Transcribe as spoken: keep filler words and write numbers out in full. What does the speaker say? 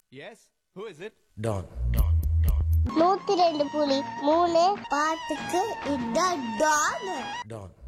Yes, who is it? Don. நூத்தி ரெண்டு புலி மூணு பாட்டுக்கு இதான் டான். Don.